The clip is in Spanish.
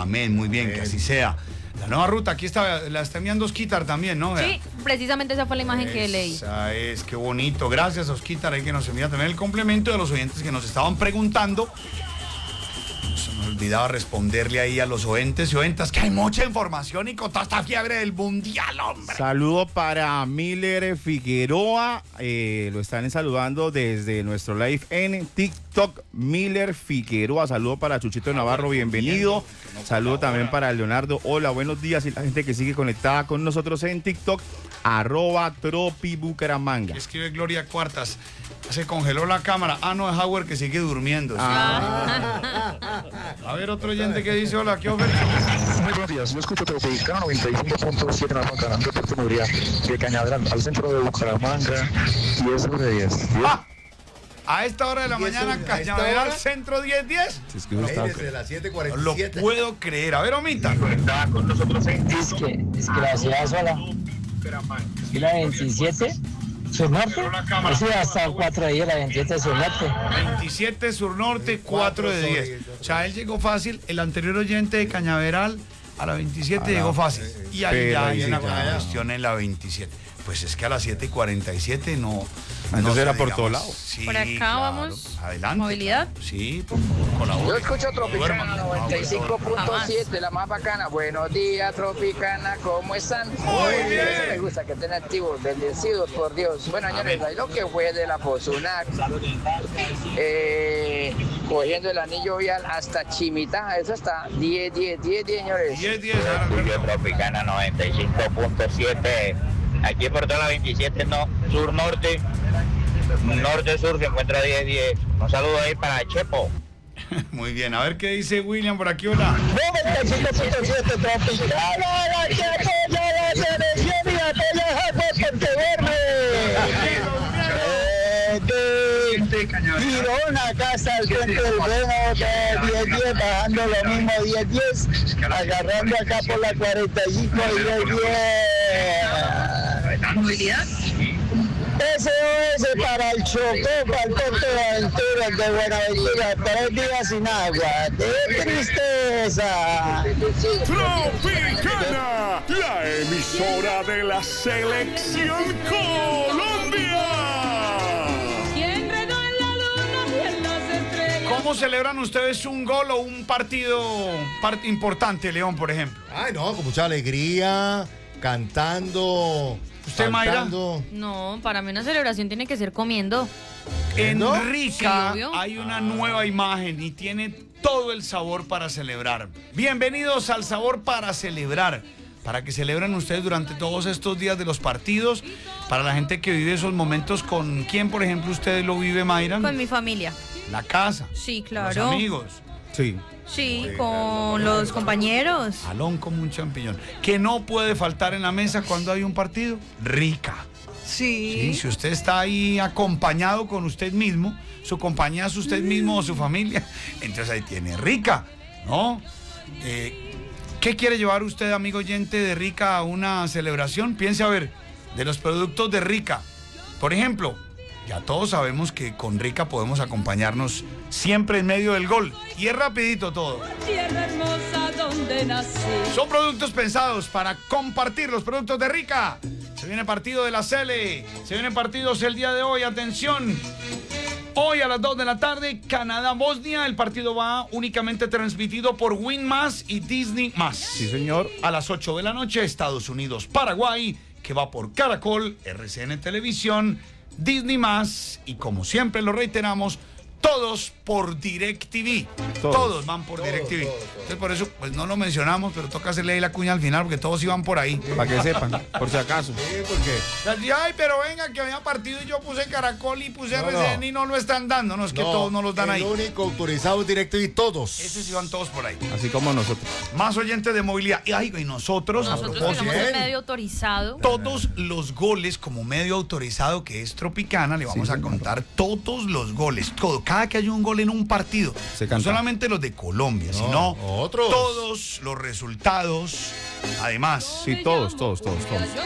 Amén, muy bien, que así sea. La nueva ruta, aquí está, la está enviando Osquitar también, ¿no? Sí, precisamente esa fue la imagen que leí. Esa es, qué bonito. Gracias, Osquitar, ahí que nos envía también el complemento de los oyentes que nos estaban preguntando. Se me olvidaba responderle ahí a los oyentes y oyentas que hay mucha información y con toda esta fiebre del mundial, hombre. Saludo para Miller Figueroa, lo están saludando desde nuestro live en TikTok. Miller Figueroa, saludo para Chuchito Navarro, bienvenido. Saludo también para Leonardo, hola, buenos días. Y la gente que sigue conectada con nosotros en TikTok, @tropibucaramanga. Escribe Gloria Cuartas. Se congeló la cámara. Ah, no, es Howard que sigue durmiendo. ¿Sí? A ver, otro oyente que dice, hola, ¿qué oferta? Muy buenos días, yo escucho Tropicana 95.7 en la Bacana, de Puerto Mudría, de Cañaveral, al centro de Bucaramanga, 10 sobre 10. Ah, a esta hora de la mañana, Cañaveral, centro 10-10. Si es que uno está... Desde las 7:47. No lo puedo creer. A ver, Omita. Con nosotros en Es que la ciudad sola. ¿Y la 27? ¿Sur norte? Sí, hasta 4 de 10, la 27 sur norte. 27 sur norte, 4 de 10. O sea, él llegó fácil. El anterior oyente de Cañaveral a la 27 llegó fácil. Y ahí ya hay una cuestión en la 27. Pues es que a las 7:47 no. Entonces era por todos lados. Sí, por acá claro. vamos. Adelante. Movilidad. Claro. Sí, colabora. Yo escucho Tropicana Duerman. 95.7, la más bacana. Buenos días, Tropicana, ¿cómo están? Muy bien. Eso me gusta que estén activos, bendecidos por Dios. Bueno, señores, ahí lo que fue de la Pozunac, cogiendo el anillo vial hasta Chimitaja, eso está 10, señores. 10. Tropicana 95.7. Aquí por toda la 27, no, sur-norte, norte-sur se encuentra 10-10. Un saludo ahí para Chepo. Muy bien, a ver qué dice William por aquí, hola. 95.7 Tropicana, la que apoya la selección y apoya a Deporte Verde. Girona, casa al frente del Bueno, 10-10, bajando lo mismo 10-10, agarrando acá por la 45, 10-10. Movilidad. SOS para el Chocó, para el Puerto de Aventuras de Buenaventura, 3 días sin agua, ¡qué tristeza! Tropicana, la emisora de la Selección Colombia. ¿Cómo celebran ustedes un gol o un partido importante, León, por ejemplo? Ay, no, con mucha alegría, cantando. ¿Usted, Mayra? No, para mí una celebración tiene que ser comiendo. En ¿No? Rica Sí, obvio. hay una nueva imagen y tiene todo el sabor para celebrar. Bienvenidos al Sabor para Celebrar. Para que celebren ustedes durante todos estos días de los partidos. Para la gente que vive esos momentos, ¿con quién, por ejemplo, ustedes lo vive, Mayra? Con mi familia. La casa. Sí, Los claro. amigos. Sí. Sí, con los compañeros. Alón como un champiñón. ¿Qué no puede faltar en la mesa cuando hay un partido? Rica. Sí, si usted está ahí acompañado con usted mismo, su compañía es usted mismo o su familia, entonces ahí tiene Rica, ¿no? ¿Qué quiere llevar usted, amigo oyente de Rica, a una celebración? Piense a ver, de los productos de Rica. Por ejemplo, ya todos sabemos que con Rica podemos acompañarnos siempre en medio del gol. Y es rapidito todo. Tierra hermosa donde nací. Son productos pensados para compartir, los productos de Rica. Se viene partido de la Sele, se vienen partidos el día de hoy, atención. Hoy a las 2 de la tarde, Canadá-Bosnia. El partido va únicamente transmitido por Win Más y Disney Más. Sí, señor. A las 8 de la noche, Estados Unidos-Paraguay, que va por Caracol, RCN Televisión, Disney Más y, como siempre lo reiteramos, todos por DirecTV. Todos van por DirecTV. Entonces, por eso, pues no lo mencionamos, pero toca hacerle ahí la cuña al final, porque todos iban por ahí. Para que sepan, por si acaso. Sí, porque Ay, pero venga, que había partido y yo puse Caracol y puse RCN y no lo están dando. No, es que todos no los dan ahí. El único autorizado DirecTV, todos. Esos iban todos por ahí. Así como nosotros. Más oyentes de movilidad. Y nosotros, a Nosotros propósito, tenemos un medio autorizado. todos los goles como medio autorizado que es Tropicana, le vamos a contar todos los goles, todo, cada que haya un gol en un partido, Se no canta. solamente los de Colombia, sino otros. todos los resultados, además. Sí, todos.